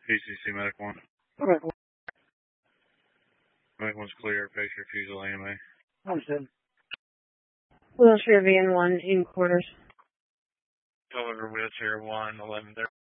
PCC Medic 1. Okay. Medic 1's clear. Face refusal AMA. Understood. Wheelchair van 1 in quarters. Deliver wheelchair 1, 11:30.